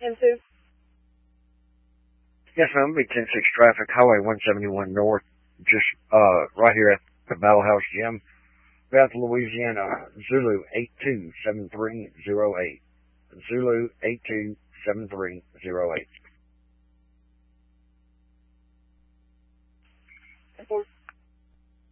10-2? Yes, ma'am. Be 10-6 traffic, Highway 171 North, just right here at the Battle House Gym, Bath, Louisiana, Zulu 827308. Zulu 827308. 10-4.